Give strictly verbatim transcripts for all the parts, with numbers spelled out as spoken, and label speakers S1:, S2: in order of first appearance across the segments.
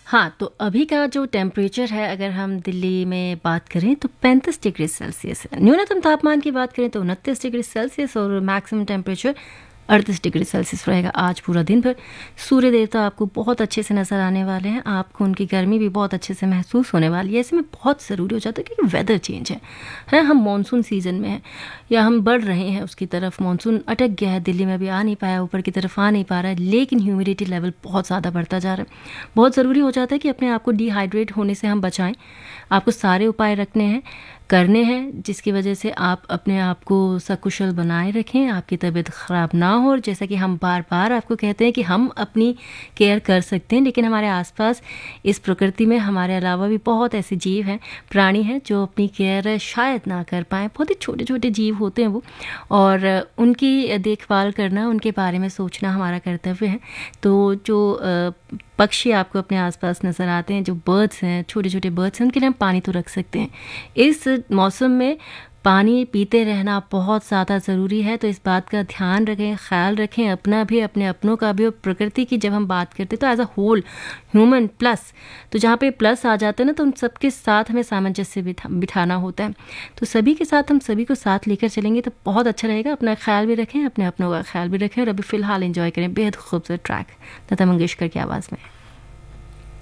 S1: हाँ, तो अभी का जो टेम्परेचर है, अगर हम दिल्ली में बात करें तो पैंतीस डिग्री सेल्सियस है। न्यूनतम तापमान की बात करें तो उनतीस डिग्री सेल्सियस और मैक्सिमम टेम्परेचर अड़तीस डिग्री सेल्सियस रहेगा आज पूरा दिन भर। सूर्य देवता आपको बहुत अच्छे से नज़र आने वाले हैं, आपको उनकी गर्मी भी बहुत अच्छे से महसूस होने वाली है। ऐसे में बहुत ज़रूरी हो जाता है क्योंकि वेदर चेंज है है हम मानसून सीज़न में हैं या हम बढ़ रहे हैं उसकी तरफ। मानसून अटक गया है, दिल्ली में अभी आ नहीं पाया, ऊपर की तरफ आ नहीं पा रहा है, लेकिन ह्यूमिडिटी लेवल बहुत ज़्यादा बढ़ता जा रहा है। बहुत ज़रूरी हो जाता है कि अपने आप को डिहाइड्रेट होने से हम बचाएं। आपको सारे उपाय रखने हैं, करने हैं, जिसकी वजह से आप अपने आप को सकुशल बनाए रखें, आपकी तबीयत ख़राब ना हो। और जैसा कि हम बार बार आपको कहते हैं कि हम अपनी केयर कर सकते हैं, लेकिन हमारे आसपास इस प्रकृति में हमारे अलावा भी बहुत ऐसे जीव हैं, प्राणी हैं जो अपनी केयर शायद ना कर पाएँ। बहुत ही छोटे छोटे जीव होते हैं वो, और उनकी देखभाल करना, उनके बारे में सोचना हमारा कर्तव्य है। तो जो पक्षी आपको अपने आसपास नज़र आते हैं, जो बर्ड्स हैं, छोटे छोटे बर्ड्स हैं, उनके लिए हम पानी तो रख सकते हैं। इस मौसम में पानी पीते रहना बहुत ज़्यादा ज़रूरी है, तो इस बात का ध्यान रखें, ख्याल रखें, अपना भी, अपने अपनों का भी। और प्रकृति की जब हम बात करते हैं तो as a whole human plus, तो जहाँ पे प्लस आ जाता है ना, तो उन सबके साथ हमें सामंजस्य बिठा बिठाना होता है। तो सभी के साथ हम सभी को साथ लेकर चलेंगे तो बहुत अच्छा रहेगा। अपना ख्याल भी रखें, अपने अपनों का ख्याल भी रखें। और अभी फ़िलहाल एंजॉय करें बेहद खूबसूरत ट्रैक लता मंगेशकर की आवाज़ में।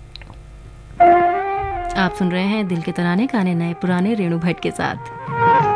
S1: आप सुन रहे हैं दिल के तराने, गाने नए पुराने, रेणु भट्ट के साथ।